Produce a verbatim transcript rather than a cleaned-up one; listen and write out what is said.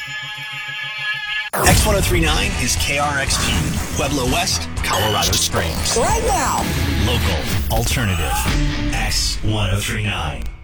X one oh three point nine is K R X T, Pueblo West, Colorado Springs. Right now. Local, alternative, X one oh three point nine.